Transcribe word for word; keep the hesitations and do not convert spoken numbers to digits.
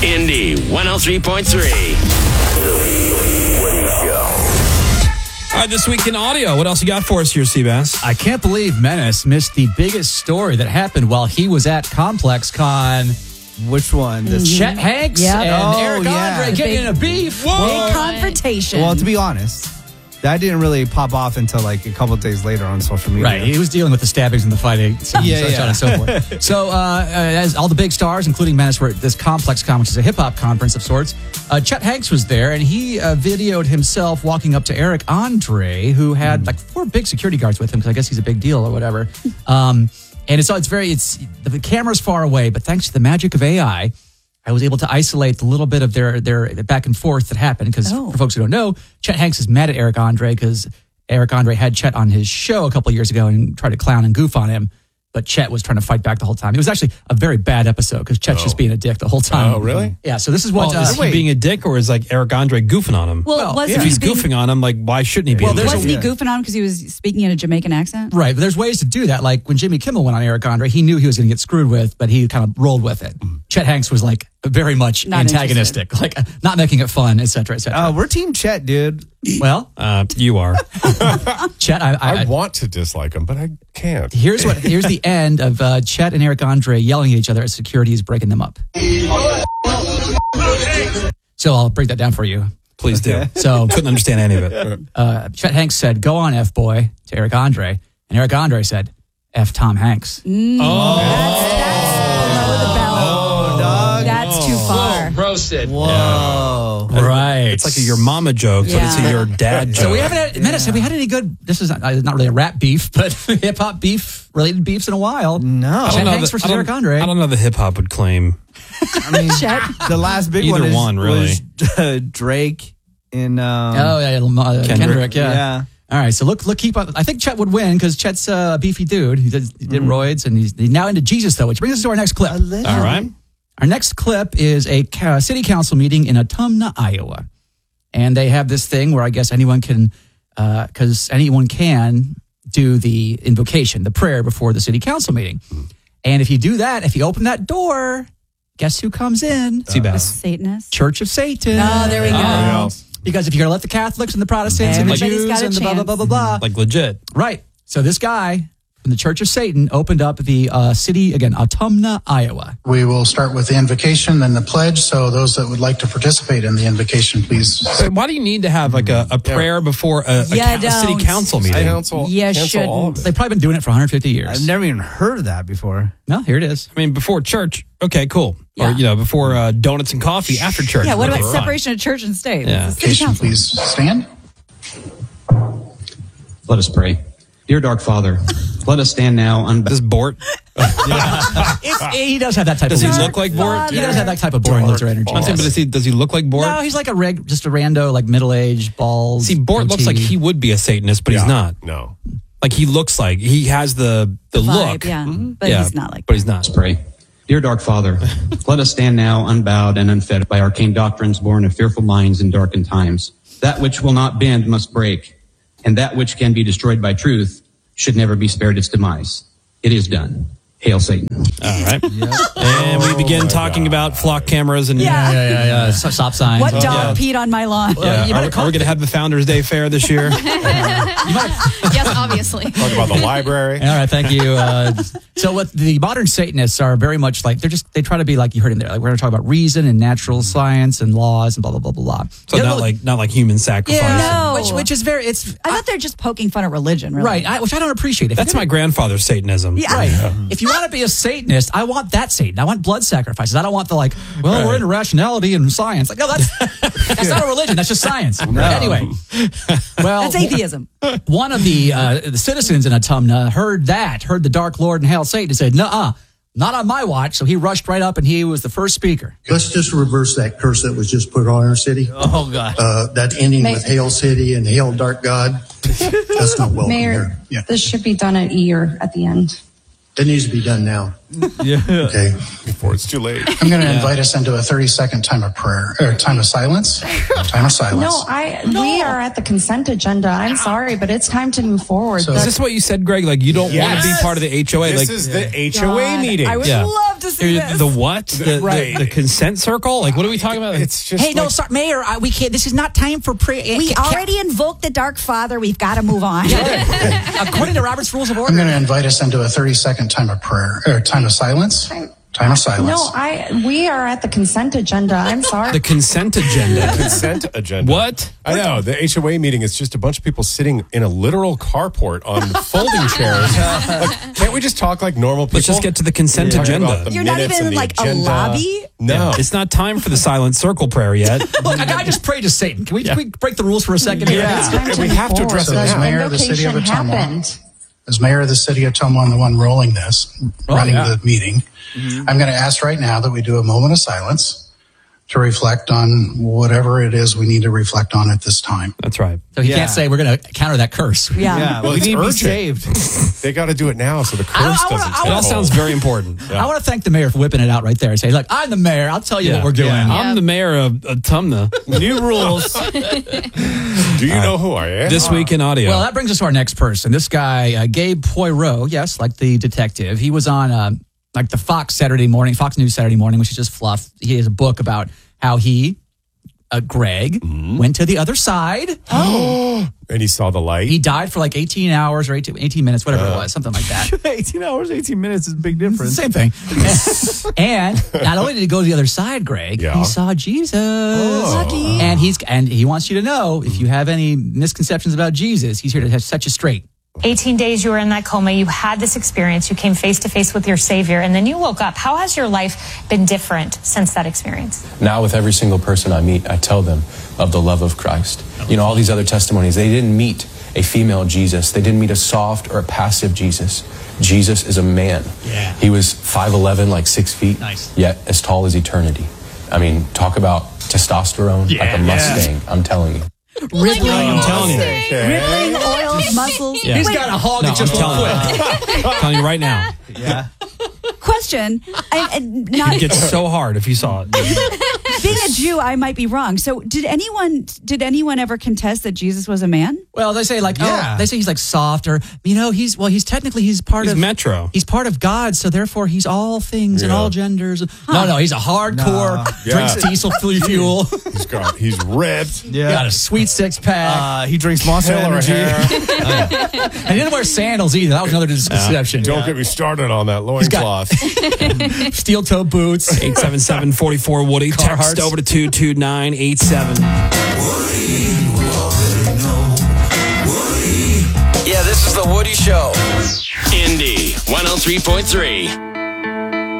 Indy one oh three point three. All right, this week in audio, what else you got for us here, Seabass? I can't believe Menace missed the biggest story that happened while he was at Complex Con. Which one? This Chet Hanks Yep. and Oh, Eric yeah. Andre getting Big- in a beef. Big confrontation. Well, to be honest, that didn't really pop off until like a couple of days later on social media. Right, he was dealing with the stabbings and the fighting, so, Yeah, so, yeah. on and so forth. So, uh, as all the big stars, including Menace, were at this Complex Con, which is a hip hop conference of sorts. Uh, Chet Hanks was there, and he uh, videoed himself walking up to Eric Andre, who had like four big security guards with him, because I guess he's a big deal or whatever. Um, and it's it's very it's the camera's far away, but thanks to the magic of A I. I was able to isolate the little bit of their their back and forth that happened because Oh. for folks who don't know, Chet Hanks is mad at Eric Andre because Eric Andre had Chet on his show a couple of years ago and tried to clown and goof on him, but Chet was trying to fight back the whole time. It was actually a very bad episode because Chet's Oh. just being a dick the whole time. Oh, really? Yeah. So this is what. Well, uh, is he being a dick, or is like Eric Andre goofing on him? well, well, wasn't if he he's being, goofing on him, like, why shouldn't he be? Well, a dick? there's a- wasn't he Yeah. goofing on him because he was speaking in a Jamaican accent? Right, but there's ways to do that. Like when Jimmy Kimmel went on Eric Andre, he knew he was going to get screwed with, but he kind of rolled with it. Chet Hanks was like very much Not antagonistic, like not making it fun, et cetera, et cetera. Uh, we're Team Chet, dude. well, Uh, you are. Chet, I, I, I want to dislike him, but I can't. here's what here's the end of uh, Chet and Eric Andre yelling at each other as security is breaking them up. So I'll break that down for you. Please do. So Couldn't understand any of it. uh, Chet Hanks said, "Go on, F boy," to Eric Andre, and Eric Andre said, "F Tom Hanks." That's, that's below the belt. Oh, dog. That's too far. Roasted. Whoa. Right. It's like a your mama joke, but it's Yeah. a your dad joke. So we haven't had, Menace, have we had any good, this is not, uh, not really a rap beef, but hip hop beef, related beefs in a while. No. Chet know Hanks that- versus I don't- Eric Andre. I don't know the hip hop would claim. I mean, Chet. the last big Either one, is, one, really. was uh, Drake in. Um, Oh, yeah, uh, Kendrick. Kendrick, yeah. yeah. All right, so look, look, keep up. I think Chet would win because Chet's uh, a beefy dude. He did, he did roids, and he's, he's now into Jesus, though, which brings us to our next clip. All right. Our next clip is a ca- city council meeting in Autumna, Iowa. And they have this thing where I guess anyone can, because anyone can do the invocation, the prayer before the city council meeting. And if you do that, if you open that door, guess who comes in? Seabass. Satanist. Church of Satan. Oh, there we go. Yeah. Because if you're going to let the Catholics and the Protestants and the Everybody's Jews got a and the blah, blah, blah, blah, blah. Like legit. Right. So this guy from the Church of Satan opened up the uh, city, again, Autumna, Iowa. We will start with the invocation, then the pledge. So those that would like to participate in the invocation, please. So why do you need to have like a, a prayer before a, a, Yeah, ca- a city don't. council meeting? I cancel, Yeah, cancel all of shouldn't. it. They've probably been doing it for one hundred fifty years. I've never even heard of that before. No, here it is. I mean, before church, okay, cool. Yeah. Or, you know, before uh, donuts and coffee after church. Yeah, what about Fine. separation of church and state? Yeah. It's the city Invocation, council. please stand. Let us pray. Dear Dark Father, let us stand now unbound. This Bort, It's, he does have that type does of he look. look like Bort? He does have that type of boring loser energy. I'm saying, but does he, does he look like Bort? No, he's like a reg, just a rando, like middle-aged, bald. See, Bort looks like goatee. he would be a Satanist, but he's Yeah. not. No. Like he looks like he has the the, Vibe, look, yeah. But Yeah, he's not like but he's not. Let's pray. Dear Dark Father, let us stand now unbowed and unfed by arcane doctrines born of fearful minds in darkened times. That which will not bend must break, and that which can be destroyed by truth should never be spared its demise. It is done. Hail Satan. All right. And we begin talking about flock cameras and Yeah. Yeah, yeah, yeah. S- Stop signs. What dog yeah. peed on my lawn? Yeah. you Are, better are call- we going to have the Founders Day fair this year? Yes, obviously. Talk about the library. All right, thank you. Uh, so, what the modern Satanists are very much like, they're just, they try to be like, you heard in there, like we're going to talk about reason and natural science and laws and blah, blah, blah, blah, blah. So The not other- like not like human sacrifice. yeah, No. which, which is very, it's, I thought they're just poking fun at religion, really. right, I, which I don't appreciate. If That's you're my grandfather's Satanism. Yeah. Right. If you want to be a Satanist, I want that Satan. I want blood sacrifices. I don't want the like, well, Right. we're into rationality and science. Like, no, that's that's not a religion. That's just science. Anyway, well, That's atheism. one of the uh, the citizens in Autumna heard that, heard the Dark Lord and Hail Satan, and said, "Nuh-uh, not on my watch." So he rushed right up, and he was the first speaker. Let's just reverse that curse that was just put on our city. Oh, God. Uh, that ending May- with Hail City and Hail Dark God. That's not welcome Mayor, here. Yeah. this should be done at E or at the end. It needs to be done now. Okay. Before it's too late. I'm going to invite us into a thirty second time of prayer, or time of silence. Time of silence. No, I. We are at the consent agenda. I'm sorry, but it's time to move forward. So- Is this what you said, Greg? Like you don't want to be Yes. part of the H O A? This like is the H O A meeting. I would Yeah. love to see Uh, this. the what? The, Right. the, the consent circle? Like what are we talking about? Like, It's just Hey, no, like- sorry, Mayor, I, we can't. This is not time for prayer. we already invoked the Dark Father. We've got to move on. according to Robert's Rules of I'm Order. going to invite us into a thirty second time of prayer, or time of silence. Time of silence. No, I. We are at the consent agenda. I'm sorry. the consent agenda. consent agenda. What? I know. The H O A meeting is just a bunch of people sitting in a literal carport on folding chairs. Like, can't we just talk like normal people? Let's just get to the consent Talk agenda. about the You're not minutes even and in the like a agenda. lobby? No. It's not time for the silent circle prayer yet. Look, a guy just prayed to Satan. Can we, can we break the rules for a second here? It's time And to we move have to address forward. it As now. mayor of the city of Invocation Ottumwa, happened. as mayor of the city of Ottumwa and the one rolling this, running yeah. the meeting, I'm going to ask right now that we do a moment of silence to reflect on whatever it is we need to reflect on at this time. That's right. So he Yeah. can't say we're going to counter that curse. Yeah. Yeah, Well, we it's need to be urgent. saved. They got to do it now so the curse I- I wanna- doesn't I take wanna- That hold. sounds very important. I want to thank the mayor for whipping it out right there and say, look, I'm the mayor. I'll tell you what we're doing. Yeah. I'm the mayor of Autumna. New rules. Do you know who I am? This week in audio. Well, that brings us to our next person. This guy, uh, Gabe Poirot, yes, like the detective. He was on uh, like the Fox Saturday morning, Fox News Saturday morning, which is just fluff. He has a book about how he, uh, Greg, went to the other side. And he saw the light. He died for like eighteen hours or eighteen, eighteen minutes, whatever it was, something like that. eighteen hours, eighteen minutes is a big difference. Same thing. And not only did he go to the other side, Greg, Yeah. he saw Jesus. Lucky. And he's and he wants you to know, if you have any misconceptions about Jesus, he's here to set you straight. eighteen days you were in that coma. You had this experience. You came face to face with your Savior, and then you woke up. How has your life been different since that experience? Now with every single person I meet, I tell them of the love of Christ. You know, all these other testimonies, they didn't meet a female Jesus. They didn't meet a soft or a passive Jesus. Jesus is a man. Yeah. He was five eleven, like six feet, Nice. yet as tall as eternity. I mean, talk about testosterone, like a Mustang, I'm telling you. Rippling, I'm telling you. rippling oils, muscles. Yeah. He's Wait, got a hog No, that just I'm won't telling quit. you. I'm telling you right now. Yeah. question. I, I- not It gets so hard if you saw it. being a Jew, I might be wrong. So, did anyone did anyone ever contest that Jesus was a man? Well, they say like, Yeah. oh, they say he's like soft, or you know, he's well, he's technically he's part He's of Metro. He's part of God, so therefore he's all things and Yeah. all genders. No, no, he's a hardcore, No. drinks Yeah. diesel fuel. He's got, he's ripped. Yeah. Got a sweet six pack, Uh, he drinks Monster Taylor Energy. hair. and he didn't wear sandals either. That was another misconception. Don't get me started on that got- loincloth. Steel toe boots. eight seven seven, four four, Woody. Text Carhartts. over to two two nine eight seven. Yeah, this is the Woody Show. Indy one oh three point three.